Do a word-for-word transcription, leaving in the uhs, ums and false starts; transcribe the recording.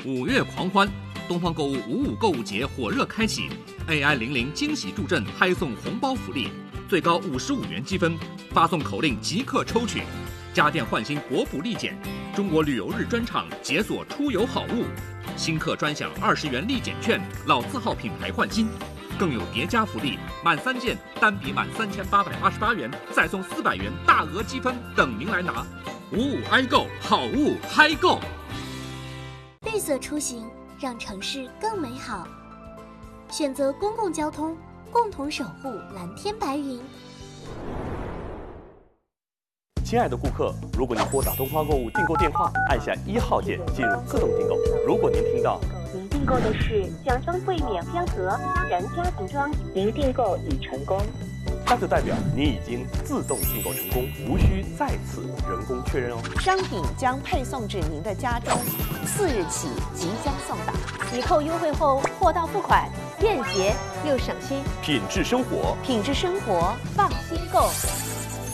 五月狂欢，东方购物五五购物节火热开启 ，A I 零零惊喜助阵嗨送红包福利，最高五十五元积分，发送口令即刻抽取。家电换新国补立减，中国旅游日专场解锁出游好物，新客专享二十元立减券，老字号品牌换新。更有叠加福利，满三件单笔满三千八百八十八元，再送四百元大额积分等您来拿。五五 i 购，好物嗨购。 绿色出行让城市更美好，选择公共交通，共同守护蓝天白云。 亲爱的顾客，如果您拨打东方购物订购电话，按下一号键进入自动订购。如果您听到您订购的是奖装柜免标盒然家庭装，您订购已成功， 那就代表您已经自动订购成功，无需再次人工确认哦。 商品将配送至您的家中，次日起即将送达。 抵扣优惠后，货到付款，便捷又省心。 品质生活， 品质生活，放心购。